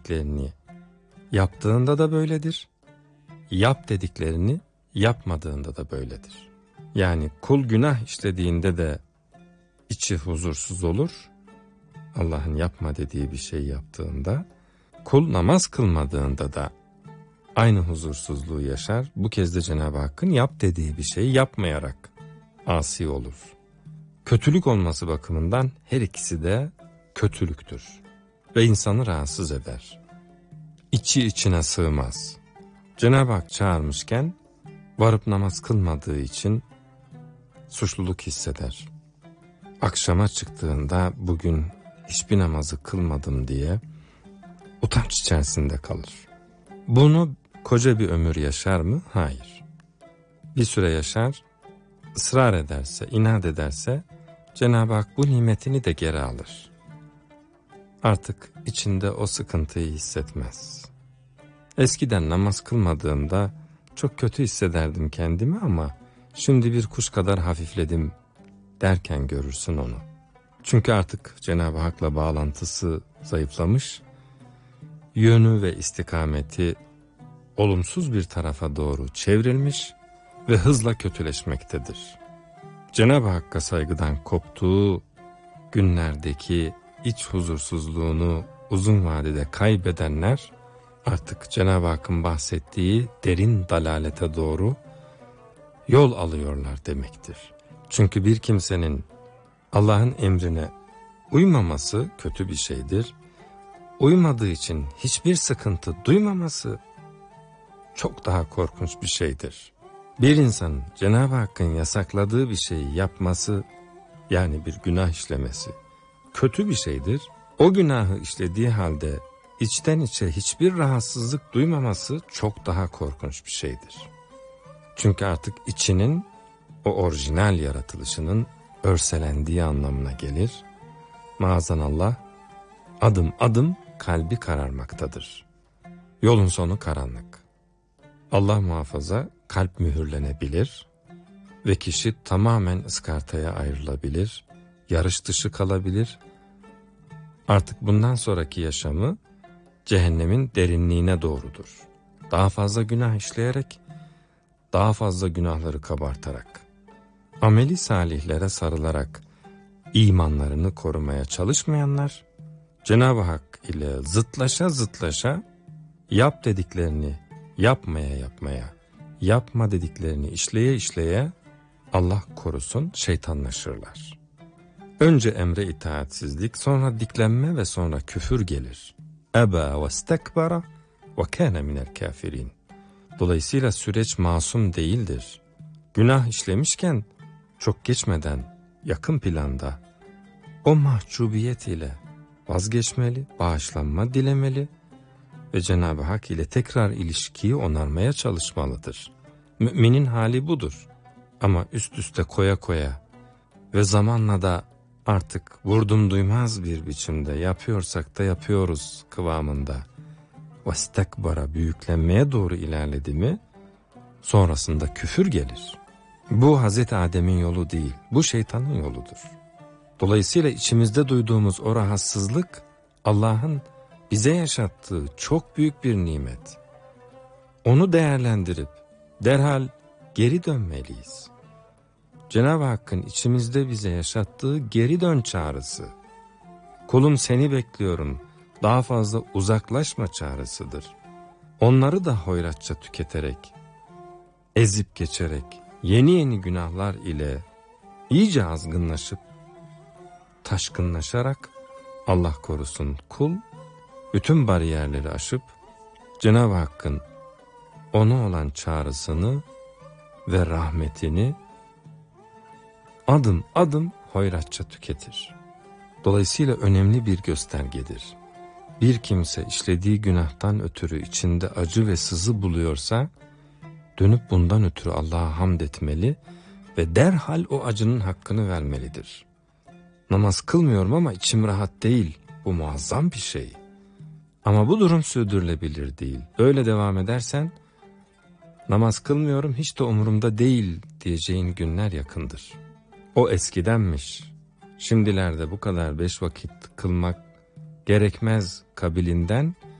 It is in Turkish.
dediklerini yaptığında da böyledir. Yap dediklerini yapmadığında da böyledir. Yani kul günah işlediğinde de içi huzursuz olur. Allah'ın yapma dediği bir şey yaptığında, kul namaz kılmadığında da aynı huzursuzluğu yaşar. Bu kez de Cenab-ı Hakk'ın yap dediği bir şeyi yapmayarak asi olur. Kötülük olması bakımından her ikisi de kötülüktür ve insanı rahatsız eder. İçi içine sığmaz. Cenab-ı Hak çağırmışken varıp namaz kılmadığı için suçluluk hisseder. Akşama çıktığında bugün hiçbir namazı kılmadım diye utanç içerisinde kalır. Bunu koca bir ömür yaşar mı? Hayır. Bir süre yaşar, ısrar ederse, inat ederse Cenab-ı Hak bu nimetini de geri alır. Artık içinde o sıkıntıyı hissetmez. Eskiden namaz kılmadığımda çok kötü hissederdim kendimi ama şimdi bir kuş kadar hafifledim derken görürsün onu. Çünkü artık Cenab-ı Hak'la bağlantısı zayıflamış, yönü ve istikameti olumsuz bir tarafa doğru çevrilmiş ve hızla kötüleşmektedir. Cenab-ı Hakk'a saygıdan koptuğu günlerdeki iç huzursuzluğunu uzun vadede kaybedenler artık Cenab-ı Hakk'ın bahsettiği derin dalalete doğru yol alıyorlar demektir. Çünkü bir kimsenin Allah'ın emrine uymaması kötü bir şeydir. Uymadığı için hiçbir sıkıntı duymaması çok daha korkunç bir şeydir. Bir insanın Cenab-ı Hakk'ın yasakladığı bir şeyi yapması, yani bir günah işlemesi kötü bir şeydir. O günahı işlediği halde içten içe hiçbir rahatsızlık duymaması çok daha korkunç bir şeydir. Çünkü artık içinin o orijinal yaratılışının örselendiği anlamına gelir. Maazanallah adım adım kalbi kararmaktadır. Yolun sonu karanlık. Allah muhafaza kalp mühürlenebilir ve kişi tamamen ıskartaya ayrılabilir, yarış dışı kalabilir. Artık bundan sonraki yaşamı cehennemin derinliğine doğrudur. Daha fazla günah işleyerek, daha fazla günahları kabartarak, ameli salihlere sarılarak imanlarını korumaya çalışmayanlar, Cenab-ı Hak ile zıtlaşa zıtlaşa yap dediklerini yapmaya, yapma dediklerini işleye Allah korusun şeytanlaşırlar. Önce emre itaatsizlik, sonra diklenme ve sonra küfür gelir. Eba ve stekbara ve kâne minel kafirin. Dolayısıyla süreç masum değildir. Günah işlemişken çok geçmeden yakın planda o mahcubiyet ile vazgeçmeli, bağışlanma dilemeli ve Cenab-ı Hak ile tekrar ilişkiyi onarmaya çalışmalıdır. Müminin hali budur. Ama üst üste koya ve zamanla da artık vurdum duymaz bir biçimde yapıyorsak da yapıyoruz kıvamında vastekbara büyüklenmeye doğru ilerledi mi sonrasında küfür gelir. Bu Hazreti Adem'in yolu değil, bu şeytanın yoludur. Dolayısıyla içimizde duyduğumuz o rahatsızlık Allah'ın bize yaşattığı çok büyük bir nimet. Onu değerlendirip derhal geri dönmeliyiz. Cenab-ı Hakk'ın içimizde bize yaşattığı geri dön çağrısı, kulum seni bekliyorum, daha fazla uzaklaşma çağrısıdır. Onları da hoyratça tüketerek, ezip geçerek, yeni günahlar ile iyice azgınlaşıp, taşkınlaşarak, Allah korusun kul, bütün bariyerleri aşıp, Cenab-ı Hakk'ın ona olan çağrısını ve rahmetini adım adım hoyratça tüketir. Dolayısıyla önemli bir göstergedir. Bir kimse işlediği günahtan ötürü içinde acı ve sızı buluyorsa, dönüp bundan ötürü Allah'a hamd etmeli ve derhal o acının hakkını vermelidir. Namaz kılmıyorum ama içim rahat değil, bu muazzam bir şey. Ama bu durum sürdürülebilir değil. Böyle devam edersen, namaz kılmıyorum hiç de umurumda değil diyeceğin günler yakındır. O eskidenmiş. Şimdilerde bu kadar 5 vakit kılmak gerekmez kabilinden